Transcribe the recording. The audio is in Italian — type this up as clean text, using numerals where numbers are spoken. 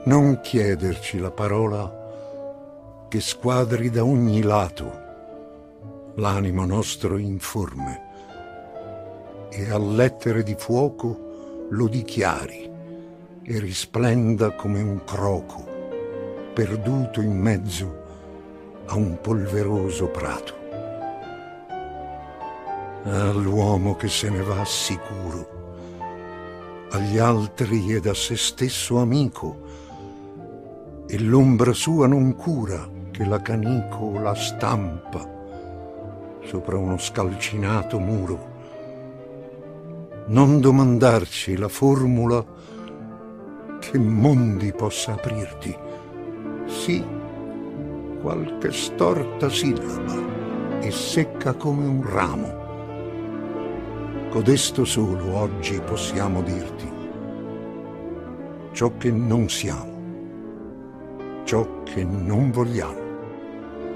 Non chiederci la parola che squadri da ogni lato l'animo nostro informe e a lettere di fuoco lo dichiari e risplenda come un croco perduto in mezzo a un polveroso prato. All'uomo che se ne va sicuro, agli altri ed a se stesso amico, e l'ombra sua non cura che la canicola stampa sopra uno scalcinato muro. Non domandarci la formula che mondi possa aprirti, sì, qualche storta sillaba e secca come un ramo. Codesto solo oggi possiamo dirti: ciò che non siamo, ciò che non vogliamo.